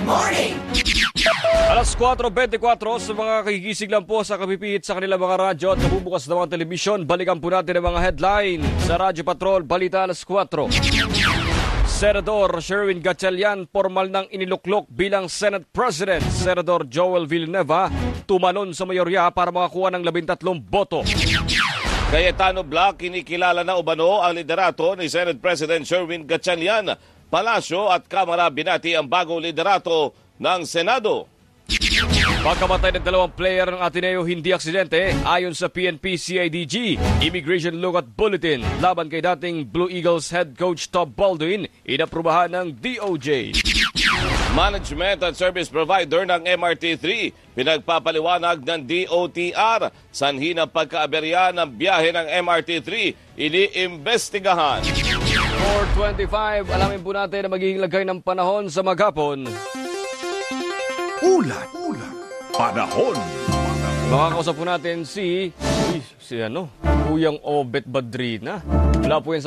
morning! Alas 4:24 sa mga kagigising lang po sa kapipihit sa kanilang mga radyo at nabubukas na mga telebisyon, balikan po natin ang mga headline sa Radyo Patrol, Balita alas 4. Senador Sherwin Gatchalian formal nang iniluklok bilang Senate President. Senador Joel Villanueva tumalon sa mayorya para makakuha ng 13 boto. Cayetano Black, kinikilala na umano ang liderato ni Senate President Sherwin Gatchalian. Palasyo at Kamara binati ang bagong liderato ng Senado. Pagkamatay ng dalawang player ng Ateneo hindi aksidente, ayon sa PNP-CIDG. Immigration Lookout Bulletin laban kay dating Blue Eagles head coach Tom Baldwin, inaprubahan ng DOJ. Management at service provider ng MRT-3, pinagpapaliwanag ng DOTR. Sanhi ng pagkaaberya ng biyahe ng MRT-3, iniimbestigahan. 4:25, alamin po natin na magiging lagay ng panahon sa maghapon. Ulat. Panahon. Makakausap po natin si Kuyang Obet Badrina. Wala po yan sa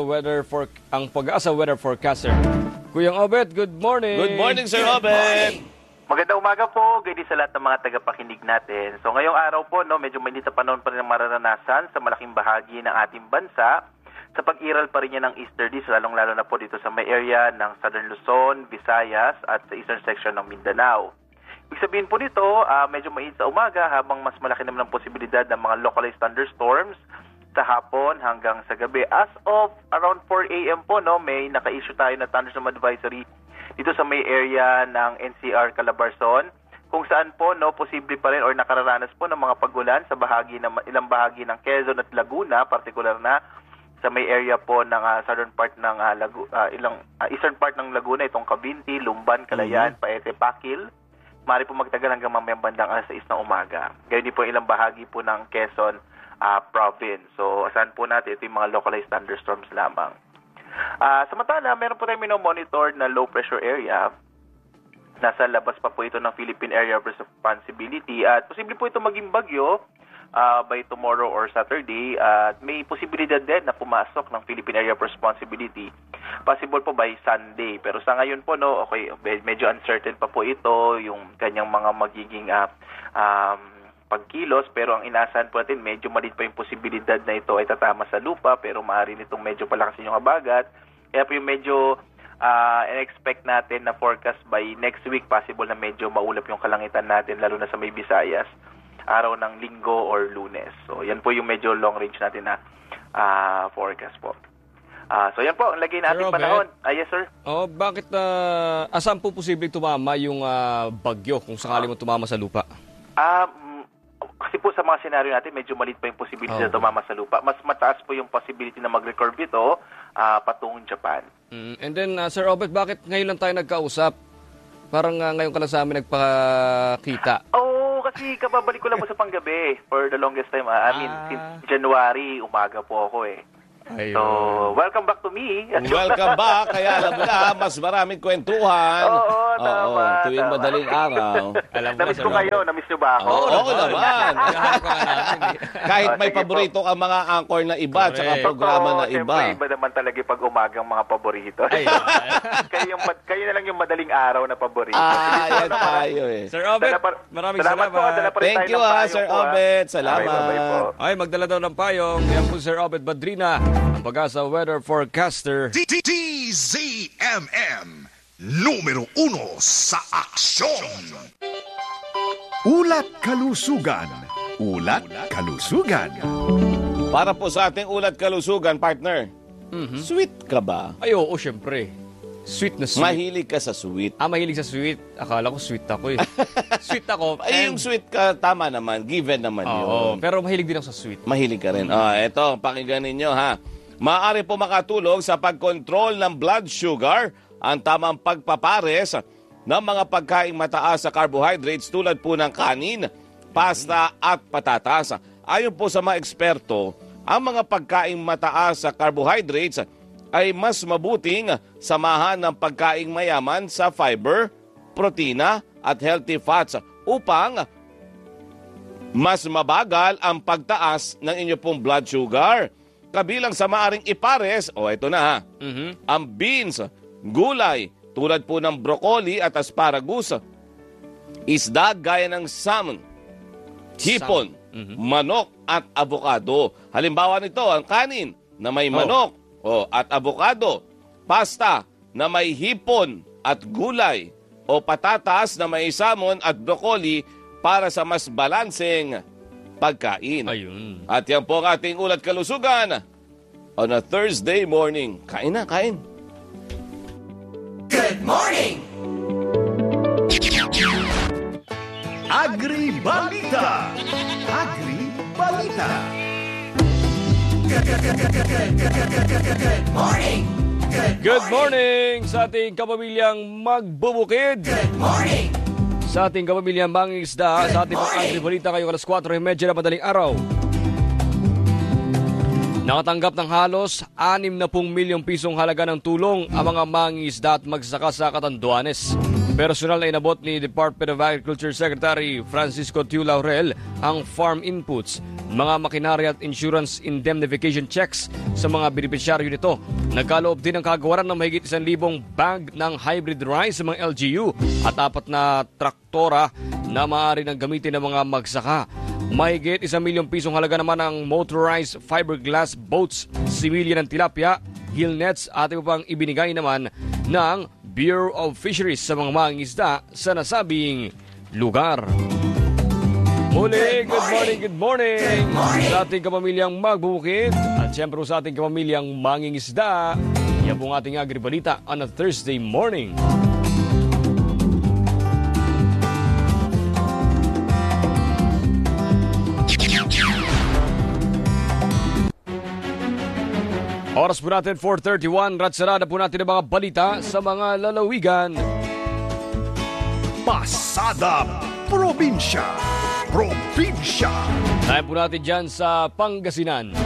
Pag-asa Weather Forecaster. Kuyang Obet, good morning. Good morning, Sir Obet. Magandang umaga po, gayon sa lahat ng mga tagapakinig natin. So ngayong araw po, medyo mainit na panahon pa rin ang mararanasan sa malaking bahagi ng ating bansa. Sa pag-iral pa rin niya ng easterlies, lalong-lalo na po dito sa may area ng Southern Luzon, Visayas at sa eastern section ng Mindanao. Ibig sabihin po nito, medyo mainit sa umaga habang mas malaki naman ang posibilidad ng mga localized thunderstorms sa hapon hanggang sa gabi. As of around 4 a.m. po, may naka-issue tayo na thunderstorm advisory dito sa may area ng NCR Calabarzon, kung saan po posible pa rin or nakararanas po ng mga pagulan sa ilang bahagi ng Quezon at Laguna, partikular na sa may area po ng southern part ng eastern part ng Laguna, itong Cavinti, Lumban, Calayan, Paete, Pakil. Maaari po magtagal hanggang mamayang bandang alas 6 ng umaga. Gayon din po ilang bahagi po ng Quezon province. So, asahan po natin ito yung mga localized thunderstorms lamang. Samantala, meron po tayong monitor na low pressure area. Nasa labas pa po ito ng Philippine Area of Responsibility at posible po ito maging bagyo by tomorrow or Saturday. At may posibilidad din na pumasok ng Philippine Area of Responsibility. Possible po by Sunday. Pero sa ngayon po, medyo uncertain pa po ito, yung kanyang mga magiging pagkilos. Pero ang inasahan po natin, medyo maliit pa yung posibilidad na ito ay tatama sa lupa. Pero maaari nitong medyo palakasin yung habagat. Kaya po yung medyo in-expect natin na forecast by next week, possible na medyo maulap yung kalangitan natin, lalo na sa may Visayas, araw ng Linggo or Lunes. So yan po yung medyo long range natin na forecast po. So yan po, ang lagay natin panahon. Yes, sir. Bakit asan po posibleng tumama yung bagyo kung sakali mo tumama sa lupa? Kasi po sa mga senaryo natin, medyo maliit pa yung possibility na tumama sa lupa. Mas mataas po yung possibility na mag-recurve ito patungong Japan. And then, Sir Robert, bakit ngayon lang tayo nagkausap? Parang ngayon ka lang sa amin nagpakita. Kasi kababalik ko lang po sa panggabi for the longest time. Since January, umaga po ako eh. Ayun. So, welcome back to me. Welcome back. Kaya alam mo na, mas maraming kwentuhan. Tama. Tuwing madaling araw. Namiss ko kayo. Namiss nyo ba ako? Oo naman. Kahit may paborito ang mga anchor na iba at saka programa na iba. Siyempre, iba naman talaga pag umagang mga paborito. Kayo na lang yung madaling araw na paborito. Yan tayo eh. Sir Obet, maraming salamat. Thank you Sir Obet. Salamat. Ay, magdala daw ng payong. Yan po Sir Obet Badrina, ang Pag-asa Weather Forecaster. DZMM numero 1 sa aksyon. Ulat Kalusugan. Ulat Kalusugan. Para po sa ating ulat kalusugan, partner. Sweet ka ba? Ay, oo, syempre. Sweet na sweet. Mahilig ka sa sweet. Mahilig sa sweet. Akala ko sweet ako eh. Sweet ako. Ay, yung sweet ka, tama naman. Given naman yun. Pero mahilig din ako sa sweet. Mahilig ka rin. Eto, pakinggan ninyo ha. Maaari po makatulong sa pagkontrol ng blood sugar ang tamang pagpapares ng mga pagkaing mataas sa carbohydrates tulad po ng kanin, pasta at patatas. Ayon po sa mga eksperto, ang mga pagkaing mataas sa carbohydrates ay mas mabuting samahan ng pagkaing mayaman sa fiber, protina at healthy fats upang mas mabagal ang pagtaas ng inyo pong blood sugar. Kabilang sa maaring ipares, ito na ha, ang beans, gulay, tulad po ng broccoli at asparagus, isda gaya ng salmon, hipon, manok at abokado. Halimbawa nito, ang kanin na may manok at abokado, pasta na may hipon at gulay, o patatas na may salmon at broccoli para sa mas balanseng pagkain. Ayun. At yan po ang ating ulat kalusugan on a Thursday morning. Kain na, kain. Good morning! Agri-balita! Agri-balita! Good morning! Good morning sa ating kapamilyang magbubukid. Good morning! Sa ating kapamilyang mangingisda, sa ating pang-agri-balita kayo alas 4:30 na madaling araw. Nakatanggap ng halos 60 milyong pisong halaga ng tulong ang mga mangingisda at magsasaka sa Catanduanes. Personal na inabot ni Department of Agriculture Secretary Francisco Tiu Laurel ang farm inputs, mga makinarya at insurance indemnification checks sa mga benepisyaryo nito. Nagkaloob din ang kagawaran ng mahigit 1,000 bag ng hybrid rice sa mga LGU at 4 na traktora na maaari nang gamitin ng mga magsaka. Mahigit 1 milyong pisong halaga naman ang motorized fiberglass boats, similya ng tilapia, gill nets at iba pang ibinigay naman ng Bureau of Fisheries sa mga mangingisda sa nasabing lugar. Muli, good morning sa ating kapamilyang magbubukid at siyempre sa ating kapamilyang mangingisda. Yan po ang ating agri-balita on a Thursday morning. Oras po natin 4:31, ratsarada po natin ang mga balita sa mga lalawigan. Pasada Probinsya! Probinsya! Tayo po natin dyan sa Pangasinan.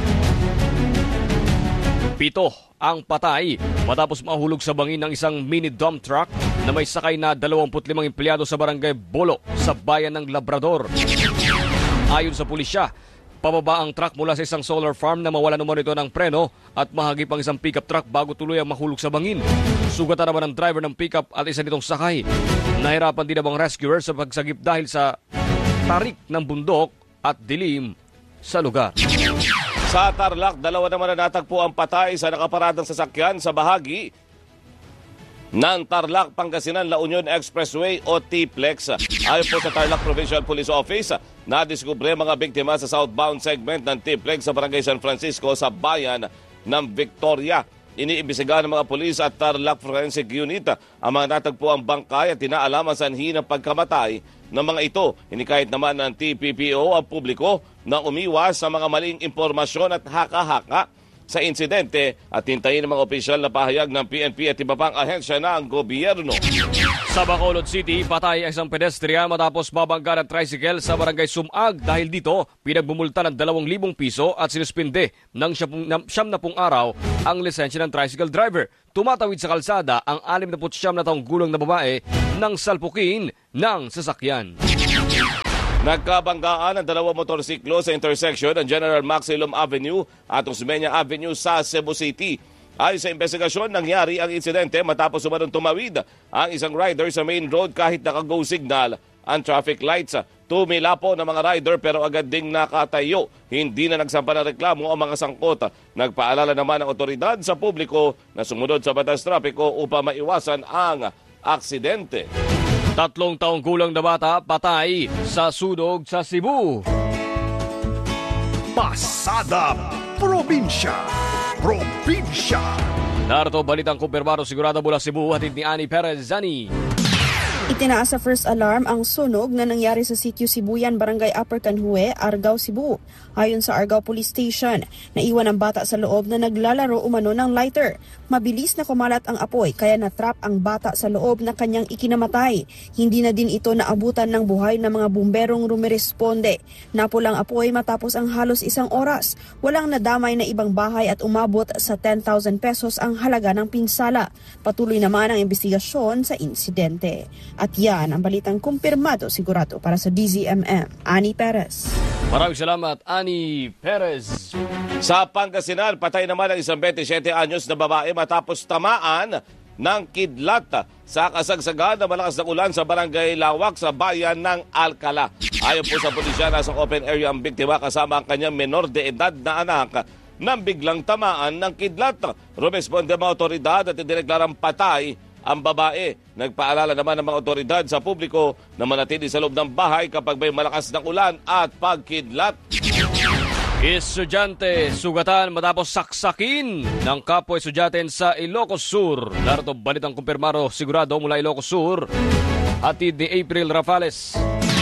7 ang patay matapos mahulog sa bangin ng isang mini dump truck na may sakay na 25 empleyado sa barangay Bolo sa bayan ng Labrador. Ayon sa pulisya, pababa ang truck mula sa isang solar farm na mawala naman ito ng preno at mahagip ang isang pickup truck bago tuloy ang mahulog sa bangin. Sugatan naman ang driver ng pickup at isa nitong sakay. Nahirapan din ang rescuer sa pagsagip dahil sa tarik ng bundok at dilim sa lugar. Sa Tarlac, 2 naman na natagpo ang patay sa nakaparadang sasakyan sa bahagi ng Tarlac, Pangasinan, La Union Expressway o T-Plex. Ayon po sa Tarlac Provincial Police Office, nadiskubre mga biktima sa southbound segment ng T-Plex sa Barangay San Francisco sa bayan ng Victoria. Iniimbestigahan ng mga pulis at Tarlac Forensic Unit ang mga natagpuang bangkay at inaalaman sanhi ng pagkamatay ng mga ito. Hinikayat naman ng TPPO ang publiko na umiwas sa mga maling impormasyon at haka-haka sa insidente at hintayin ng mga opisyal na pahayag ng PNP at iba pang ahensya ng gobyerno. Sa Bacolod City, patay ang isang pedestrian matapos babangga ng tricycle sa barangay Sumag. Dahil dito, pinagbumulta ng 2,000 piso at sinuspinde ng 70 araw ang lisensya ng tricycle driver. Tumatawid sa kalsada ang 69 na taong gulang na babae nang salpukin ng sasakyan. Nagkabanggaan ang 2 motorsiklo sa intersection ng General Maximum Avenue at Osmeña Avenue sa Cebu City. Ayon sa investigasyon, nangyari ang insidente matapos umanong tumawid ang isang rider sa main road kahit naka-go signal ang traffic lights. Tumila po ng mga rider pero agad ding nakatayo. Hindi na nagsampa ng reklamo ang mga sangkot. Nagpaalala naman ang otoridad sa publiko na sumunod sa batas trapiko upang maiwasan ang aksidente. 3 taong gulang na bata patay sa sunog sa Cebu. Pasada Probinsya! Probinsya! Narito balitang kumpirmado sigurado mula Cebu, hatid ni Ani Perez. Ani. Itinaas sa first alarm ang sunog na nangyari sa sitio Sibuyan, Barangay Upper Canhue, Argao, Cebu. Ayon sa Argao Police Station, naiwan ang bata sa loob na naglalaro umano ng lighter. Mabilis na kumalat ang apoy kaya natrap ang bata sa loob na kanyang ikinamatay. Hindi na din ito naabutan ng buhay ng mga bumberong rumiresponde. Napulang apoy matapos ang halos 1 oras. Walang nadamay na ibang bahay at umabot sa 10,000 pesos ang halaga ng pinsala. Patuloy naman ang investigasyon sa insidente. At yan ang balitang kumpirmado sigurado para sa DZMM. Ani Perez. Maraming salamat, Ani Perez. Sa Pangasinan, patay naman ang isang 27 anyos na babae matapos tamaan ng kidlat sa kasagsagan ng malakas na ulan sa barangay Lawak sa bayan ng Alcala. Ayon po sa pulisya, nasa open area ang biktima kasama ang kanyang menor de edad na anak nang biglang tamaan ng kidlat. Rumesponde ang mga otoridad at idineklarang patay ang babae. Nagpaalala naman ng mga otoridad sa publiko na manatili sa loob ng bahay kapag may malakas na ulan at pagkidlat. Estudyante sugatan matapos saksakin ng kapwa estudyante sa Ilocos Sur. Narito balitang kumpirmado sigurado mula Ilocos Sur. Hatid ni April Rafales.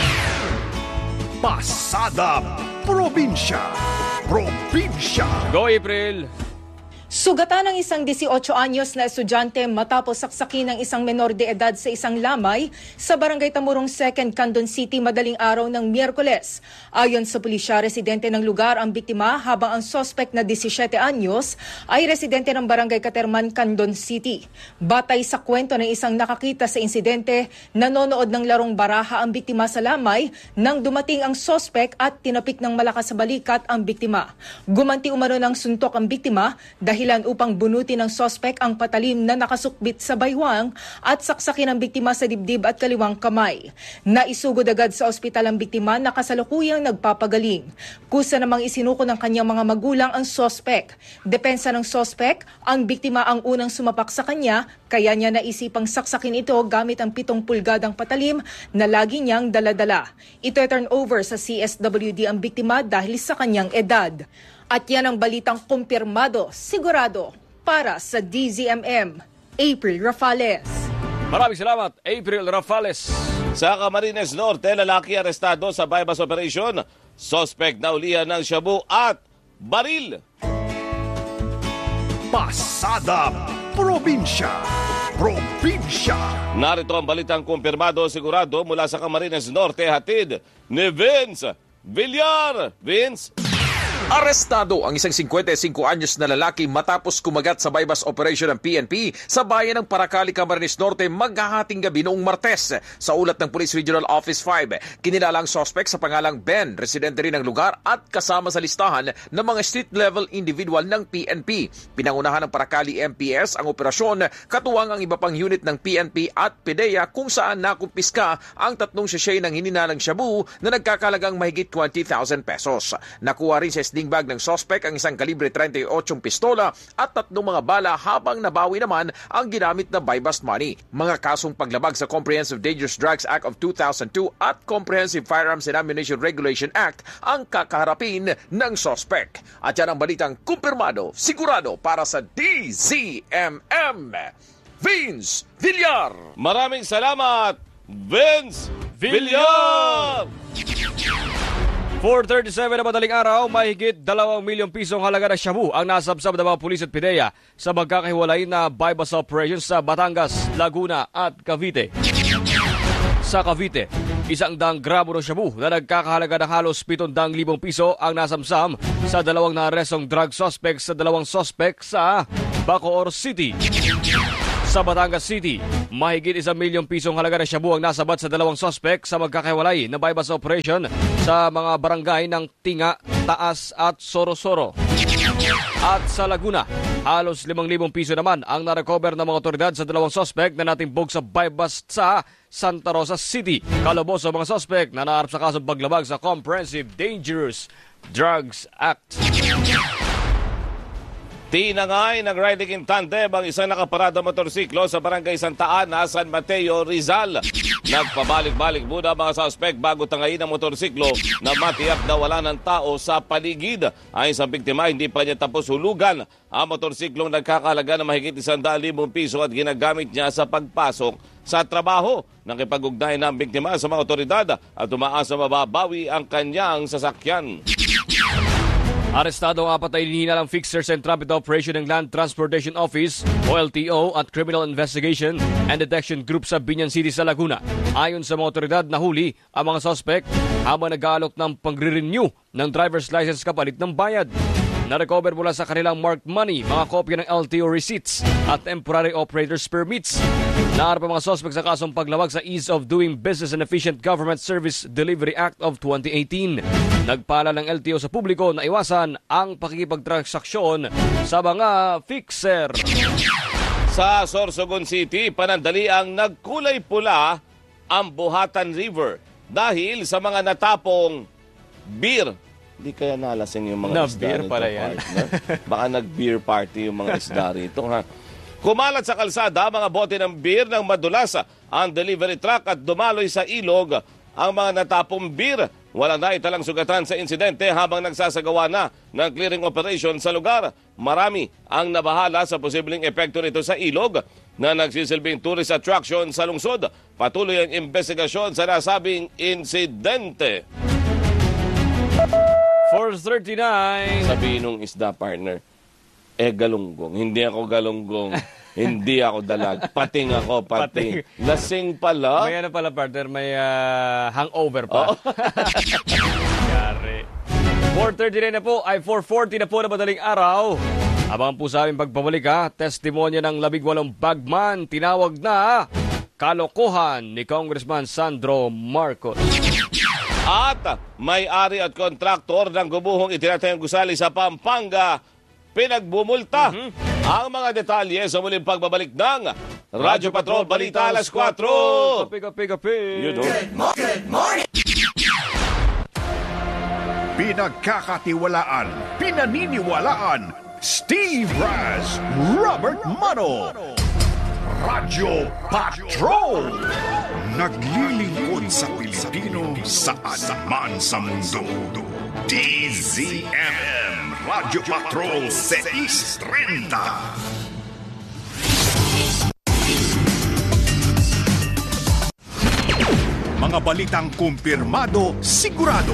Pasada Probinsya. Probinsya. Go April! Sugatan ng isang 18 anyos na estudyante matapos saksakin ng isang menor de edad sa isang lamay sa Barangay Tamurong 2nd, Candon City madaling araw ng Miyerkules. Ayon sa pulisya, residente ng lugar ang biktima habang ang suspect na 17 anyos ay residente ng Barangay Caterman, Candon City. Batay sa kwento ng isang nakakita sa insidente, nanonood ng larong baraha ang biktima sa lamay nang dumating ang suspect at tinapik ng malakas sa balikat ang biktima. Gumanti umano ng suntok ang biktima dahilan upang bunutin ng sospek ang patalim na nakasukbit sa baywang at saksakin ang biktima sa dibdib at kaliwang kamay. Naisugod agad sa ospital ang biktima na kasalukuyang nagpapagaling. Kusa namang isinuko ng kanyang mga magulang ang sospek. Depensa ng sospek, ang biktima ang unang sumapak sa kanya, kaya niya naisipang saksakin ito gamit ang 7 pulgadang patalim na lagi niyang daladala. Ito turn over sa CSWD ang biktima dahil sa kanyang edad. At yan ang balitang kumpirmado, sigurado, para sa DZMM. April Rafales. Maraming salamat, April Rafales. Sa Camarines Norte, lalaki arestado sa bypass operation. Suspect na ulihan ng shabu at baril. Pasada Probinsya. Probinsya. Narito ang balitang kumpirmado sigurado mula sa Camarines Norte, hatid ni Vince Villar. Vince. Arestado ang isang 55 anyos na lalaki matapos kumagat sa bypass operation ng PNP sa bayan ng Paracali, Camarines Norte maghahating gabi noong Martes. Sa ulat ng Police Regional Office 5, kinilala ang suspect sa pangalang Ben, residente rin ng lugar at kasama sa listahan ng mga street-level individual ng PNP. Pinangunahan ng Paracali MPS ang operasyon, katuwang ang iba pang unit ng PNP at PDEA kung saan nakumpiska ang 3 sachet ng hininalang shabu na nagkakalagang mahigit 20,000 pesos. Nakuha rin sa sling bag ng suspect ang isang kalibre 38 pistola at 3 mga bala habang nabawi naman ang ginamit na buy-bust money. Mga kasong paglabag sa Comprehensive Dangerous Drugs Act of 2002 at Comprehensive Firearms and Ammunition Regulation Act ang kakaharapin ng suspect. At yan ang balitang kumpirmado, sigurado para sa DZMM. Vince Villar. Maraming salamat, Vince Villar. 4:37 na madaling araw, mahigit 2 milyong pisong halaga ng shabu ang nasabsab ng mga pulis at PDEA sa magkakahiwalay na bypass operations sa Batangas, Laguna at Cavite. Sa Cavite, 100 gramo ng shabu na nagkakahalaga ng halos 700,000 piso ang nasamsam sa 2 naarestong drug suspects sa 2 suspect sa Bacoor City. Sa Batangas City, mahigit 1 milyong pisong halaga ng shabu ang nasabat sa 2 suspect sa magkakahiwalay na bypass operation sa mga barangay ng Tinga, Taas at Sorosoro. At sa Laguna, halos 5,000 piso naman ang narecover ng mga otoridad sa 2 suspect na natimbog sa bypass sa Santa Rosa City. Kalabos sa mga suspect na naharap sa kasong paglabag sa Comprehensive Dangerous Drugs Act. Tinangay ng riding in tandem ang isang nakaparada motorsiklo sa barangay Santa Ana, San Mateo, Rizal. Nagpabalik-balik muna mga suspect bago tangayin ang motorsiklo na matiyak na wala ng tao sa paligid. Ayon sa biktima, hindi pa niya tapos hulugan ang motorsiklong nagkakalaga na mahigit 100,000 piso at ginagamit niya sa pagpasok sa trabaho. Nakipag-ugnay ng biktima sa mga otoridad at umaasa mababawi ang kanyang sasakyan. Arestado ang 4 na hinihinalang Fixers and Trumpet Operation ng Land Transportation Office o LTO at Criminal Investigation and Detection Group sa Binyan City sa Laguna. Ayon sa mga otoridad, nahuli ang mga suspect habang nag-aalok ng pagre-renew ng driver's license kapalit ng bayad. Na-recover mula sa kanilang marked money, mga kopya ng LTO receipts at temporary operator's permits. Naharap ang mga suspect sa kasong paglawag sa Ease of Doing Business and Efficient Government Service Delivery Act of 2018. Nagpaalala ng LTO sa publiko na iwasan ang pakikipagtransaksyon sa mga fixer. Sa Sorsogon City, panandaliang nagkulay pula ang Buhatan River dahil sa mga natapong beer. Hindi kaya nalasing yung mga isda beer rito, pala yan. partner? Baka nag-beer party yung mga isda rito, ha? Kumalat sa kalsada mga bote ng beer ng madulas ang delivery truck at dumaloy sa ilog ang mga natapong beer. Walang naitalang sugatan sa insidente habang nagsasagawa na ng clearing operation sa lugar. Marami ang nabahala sa posibleng epekto nito sa ilog na nagsisilbing tourist attraction sa lungsod. Patuloy ang investigasyon sa nasabing insidente. 4:39. Sabihin nung isda, partner, galunggong. Hindi ako galunggong. Hindi ako dalag. Pating ako, pating. Lasing pala. May ano pala, partner, may hangover pa. Yari. 4:39 na po, ay 4:40 na po na madaling araw. Abangan po sa aming pagbabalik, testimonya ng 18 bagman, tinawag na kalokohan ni Congressman Sandro Marcos. At may-ari at kontraktor ng gubuhong itinatayong gusali sa Pampanga, pinagbumulta. Ang mga detalye sa muling pagbabalik ng Radyo Patrol Balita alas 4. Kapi. Good morning! Pinagkakatiwalaan, pinaniniwalaan, Steve Raz, Robert Mano. Radyo Patrol. Naglilingkod sa Pilipino saan man sa mundo. DZMM Radyo Patrol 630. Mga balitang kumpirmado, sigurado.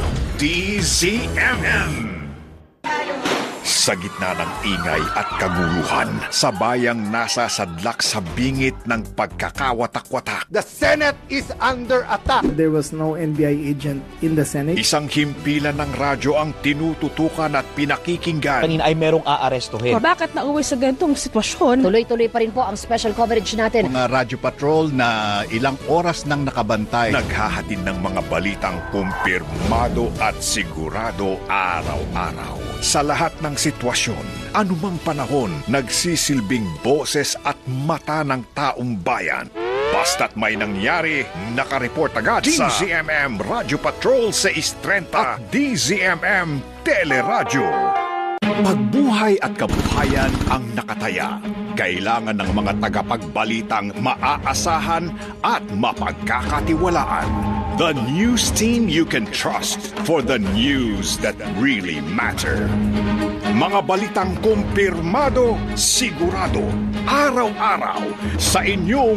DZMM. Sa gitna ng ingay at kaguluhan, sa bayang nasa sadlak sa bingit ng pagkakawatak-watak. The Senate is under attack. There was no NBI agent in the Senate. Isang himpilan ng radyo ang tinututukan at pinakikinggan. Kanina ay merong aarestuhin. Bakit nauwi sa ganitong sitwasyon? Tuloy-tuloy pa rin po ang special coverage natin. Mga radyo patrol na ilang oras nang nakabantay, naghahatid ng mga balitang kumpirmado at sigurado araw-araw. Sa lahat ng sitwasyon, anumang panahon, nagsisilbing boses at mata ng taong bayan. Basta't may nangyari, nakareport agad sa DZMM Radyo Patrol 630 at DZMM Teleradyo. Pagbuhay at kabuhayan ang nakataya. Kailangan ng mga tagapagbalitang maaasahan at mapagkakatiwalaan. The news team you can trust for the news that really matter. Mga balitang kumpirmado, sigurado, araw-araw sa inyong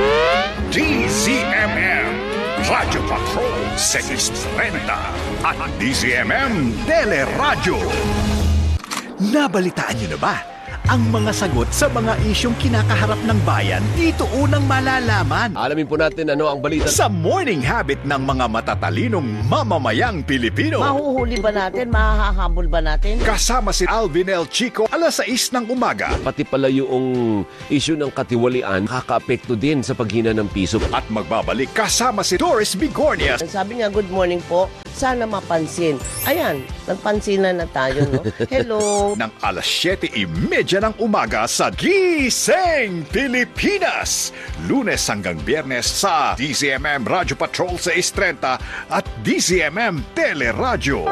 DZMM Radyo Patrol 630 at DZMM Teleradyo. Nabalitaan niyo na ba? Ang mga sagot sa mga isyong kinakaharap ng bayan, dito unang malalaman. Alamin po natin ano ang balita sa morning habit ng mga matatalinong mamamayang Pilipino. Mahuhuli ba natin? Mahahabol ba natin? Kasama si Alvin L. Chico, 6:00 ng umaga. Pati pala yung issue ng katiwalian, kaka-apekto din sa paghina ng piso. At magbabalik kasama si Doris Bigornia. Sabi nga, good morning po. Sana mapansin. Ayan, nagpansinan na tayo, no? Hello! Ng 7:30 ng umaga sa Gising Pilipinas. Lunes hanggang Biyernes sa DZMM Radyo Patrol 630 at DZMM Teleradyo.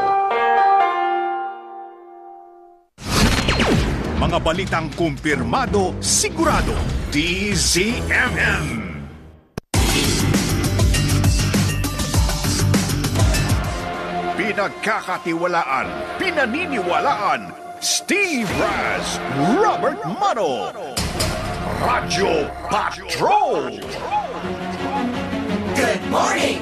Mga balitang kumpirmado, sigurado. DZMM. Pinagkakatiwalaan, pinaniniwalaan, Steve Raz, Robert Mano. Radyo Patrol. Good morning!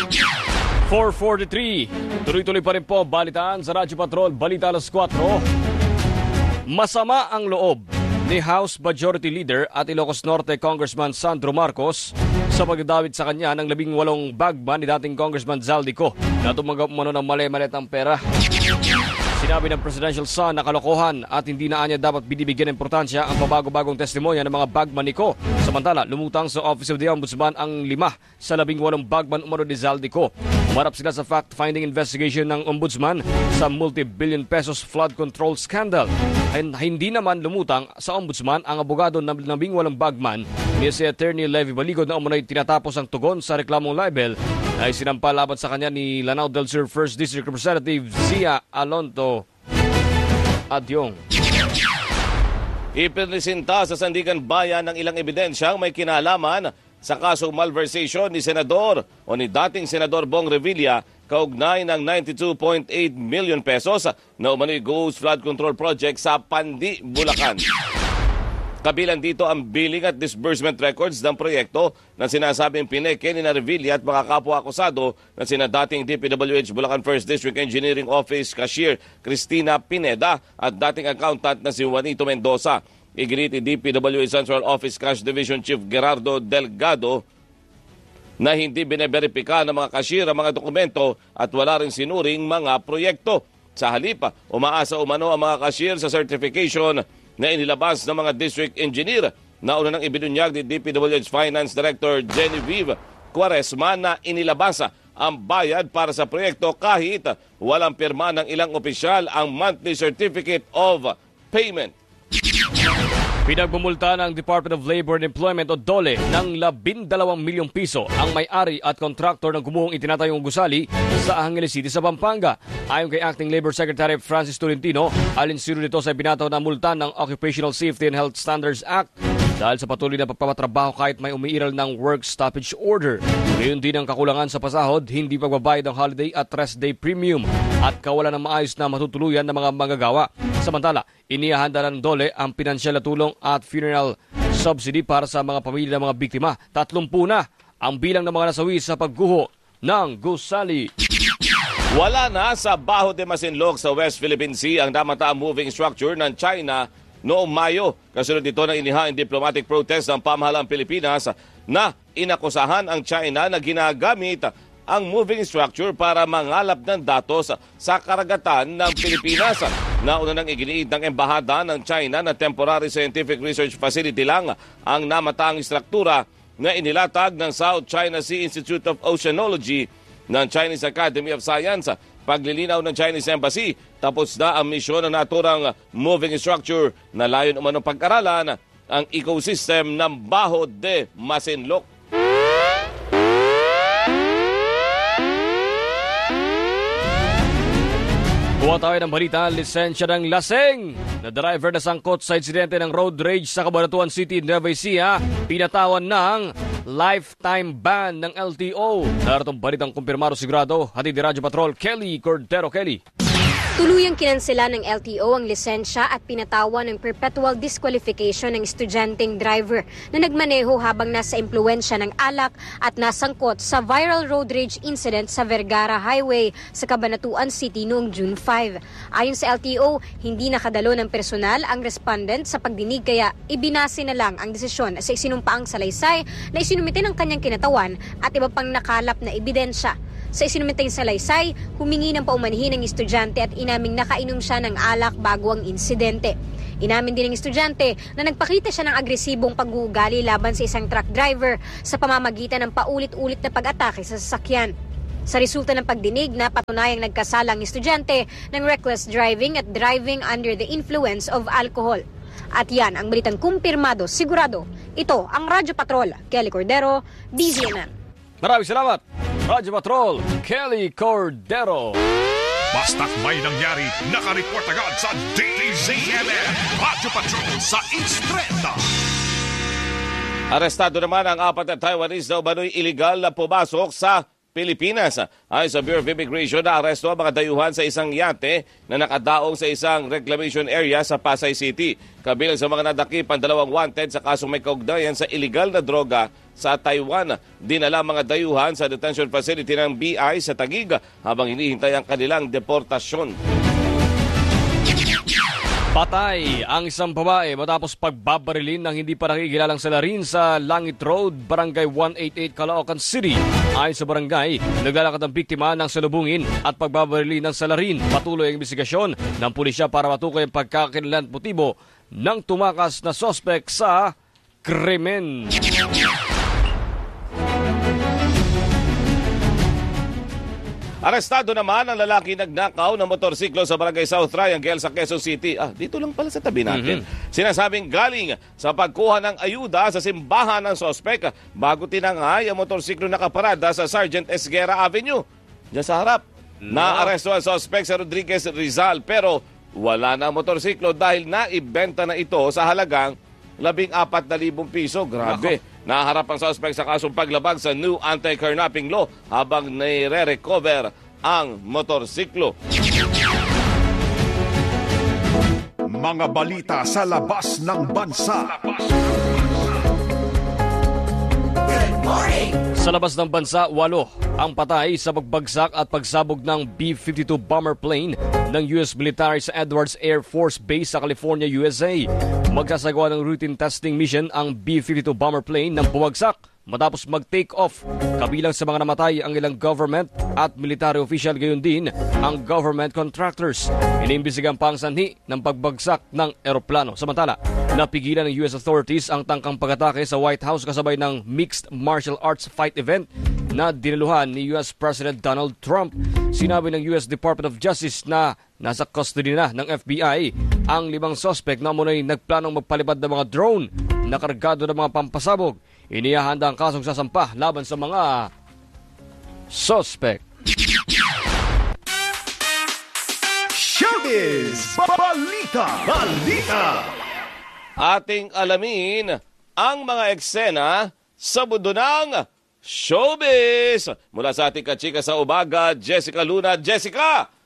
4:43. Tuloy-tuloy pa rin po balitaan sa Radyo Patrol, Balita alas 4. Masama ang loob ni House Majority Leader at Ilocos Norte Congressman Sandro Marcos sa pagdadawit sa kanya ng 18 bagman ni dating Congressman Zaldico na tumanggap umano ng mali-malitang pera. Sinabi ng presidential son na kalokohan at hindi na anya dapat binibigyan ng importansya ang pabago-bagong testimonya ng mga bagman ni Ko. Samantala, lumutang sa Office of the Ombudsman ang 5 sa 18 bagman umano ni Zaldico. Umarap sila sa fact-finding investigation ng Ombudsman sa multi-billion pesos flood control scandal. Hindi naman lumutang sa Ombudsman ang abogado ng 18 bagman ni si Attorney Levy Baligod na umunay tinatapos ang tugon sa reklamong libel na isinampa laban sa kanya ni Lanao del Sur 1st District Representative Zia Alonto Adyong. Ipresenta sa Sandigan Bayan ng ilang ebidensyang may kinalaman sa kasong malversation ni Senador o ni dating Senador Bong Revilla kaugnay ng 92.8 million pesos na umano'y Ghost Flood Control Project sa Pandi, Bulacan. Kabilang dito ang billing at disbursement records ng proyekto na sinasabing pineke ni Revilla at mga kapwa-akusado na sina dating DPWH Bulacan 1st District Engineering Office Cashier Cristina Pineda at dating accountant na si Juanito Mendoza. Iginit ni DPWH Central Office Cash Division Chief Gerardo Delgado na hindi bineberipika ng mga cashier ang mga dokumento at wala rin sinuring mga proyekto. Sa halip, umaasa umano ang mga cashier sa certification na inilabas ng mga district engineer na una nang ibinunyag ni DPWH Finance Director Genevieve Quaresma na inilabas ang bayad para sa proyekto kahit walang pirma ng ilang opisyal ang monthly certificate of payment. Pinagbumulta ng Department of Labor and Employment o DOLE ng 12 milyong piso ang may-ari at kontraktor ng gumuhong itinatayong gusali sa Angeles City sa Pampanga. Ayon kay Acting Labor Secretary Francis Tolentino, alinsiro nito sa ibinataw na multa ng Occupational Safety and Health Standards Act dahil sa patuloy na pagpapatrabaho kahit may umiiral ng work stoppage order. Ngayon din ang kakulangan sa pasahod, hindi pagbabayad ng holiday at rest day premium at kawalan ng maayos na matutuluyan ng mga manggagawa. Samantala, inihahanda ng DOLE ang pinansyal na tulong at funeral subsidy para sa mga pamilya ng mga biktima. 30 na ang bilang ng mga nasawi sa pagguho ng gusali. Wala na sa Baho de Masinloc sa West Philippine Sea ang namataang moving structure ng China noong Mayo. Kasunod dito ng inihaing diplomatic protest ng pamahalaang Pilipinas na inakusahan ang China na ginagamit ang moving structure para mangalap ng datos sa karagatan ng Pilipinas. Nauna nang iginiit ng embahada ng China na temporary scientific research facility lang ang namataang struktura na inilatag ng South China Sea Institute of Oceanology ng Chinese Academy of Science. Paglilinaw ng Chinese Embassy, tapos na ang misyon ng naturang moving structure na layon umanong pag-aralan ang ecosystem ng Baho de Masinloc. Kuha tayo ng balita, lisensya ng laseng na driver na sangkot sa insidente ng road rage sa Cabanatuan City, Nueva Ecija, pinatawan ng lifetime ban ng LTO. Naratong balitang kumpirmado sigurado, hatid ni Radyo Patrol, Kelly Cordero. Kelly. Tuluyang kinansela ng LTO ang lisensya at pinatawan ng perpetual disqualification ng estudyanteng driver na nagmaneho habang nasa impluensya ng alak at nasangkot sa viral road rage incident sa Vergara Highway sa Cabanatuan City noong June 5. Ayon sa LTO, hindi nakadalo ng personal ang respondent sa pagdinig kaya ibinase na lang ang desisyon sa isinumpaang salaysay na isinumite ng kanyang kinatawan at iba pang nakalap na ebidensya. Sa isinumiteng salaysay, humingi ng paumanhin ng estudyante at inaming nakainom siya ng alak bago ang insidente. Inamin din ng estudyante na nagpakita siya ng agresibong pag-uugali laban sa isang truck driver sa pamamagitan ng paulit-ulit na pag-atake sa sasakyan. Sa resulta ng pagdinig, napatunayang nagkasala ang estudyante ng reckless driving at driving under the influence of alcohol. At yan ang balitang kumpirmado, sigurado. Ito ang Radyo Patrol, Kelly Cordero, DZMM. Maraming salamat, Radyo Patrol, Kelly Cordero. Basta't may nangyari, nakareport agad sa DZMM. Radyo Patrol sa Instreta. Arestado naman ang 4 na Taiwanese na umano'y illegal na pumasok sa Pilipinas. Ayon sa Bureau of Immigration, naaresto ang mga dayuhan sa isang yate na nakadaong sa isang reclamation area sa Pasay City. Kabilang sa mga nadakip ang 2 wanted sa kasong may kaugnayan sa illegal na droga sa Taiwan. Dinala mga dayuhan sa detention facility ng BI sa Taguig habang hinihintay ang kanilang deportasyon. Patay ang isang babae matapos pagbabarilin ng hindi pa nakikilalang salarin sa Langit Road, Barangay 188, Caloocan City. Ayon sa barangay, naglalakad ang biktima ng salubungin at pagbabarilin ng salarin. Patuloy ang investigasyon ng pulisya para matukoy ang pagkakailanlan motibo ng tumakas na sospek sa krimen. Arestado naman ang lalaki nagnakaw ng motorsiklo sa Barangay South Triangle sa Quezon City. Dito lang pala sa tabi natin. Sinasabing galing sa pagkuha ng ayuda sa simbahan ng sospek bago tinangay ang motorsiklo nakaparada sa Sergeant Esguera Avenue. Diyan sa harap. Naaresto ang sospek sa Rodriguez Rizal pero wala na ang motorsiklo dahil naibenta na ito sa halagang 14,000 piso. Grabe. Naharap ang suspect sa kasong paglabag sa new anti-carnapping law habang nire-recover ang motorsiklo. Mga balita sa labas ng bansa. Sa labas ng bansa, 8 ang patay sa pagbagsak at pagsabog ng B-52 bomber plane ng US military sa Edwards Air Force Base sa California, USA. Magsasagawa ng routine testing mission ang B-52 bomber plane nang bumagsak matapos mag-take off. Kabilang sa mga namatay ang ilang government at military official, gayon din ang government contractors. Iniimbestigahan pa ang sanhi ng pagbagsak ng eroplano. Samantala, napigilan ng US authorities ang tangkang pag-atake sa White House kasabay ng mixed martial arts fight event na dinaluhan ni US President Donald Trump. Sinabi ng US Department of Justice na nasa custody na ng FBI ang 5 suspect na muna'y nagplanong magpalipad ng mga drone na kargado ng mga pampasabog. Inihahanda ang kasong sasampa laban sa mga suspect. Showbiz! Balita! Ating alamin ang mga eksena sa mundo ng showbiz. Mula sa ating kachika sa umaga, Jessica Luna. Jessica,